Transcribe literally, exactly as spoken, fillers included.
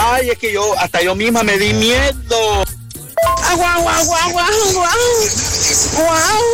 Ay, es que yo, hasta yo misma me di miedo. Ah, guau, guau, guau, guau, guau. Guau.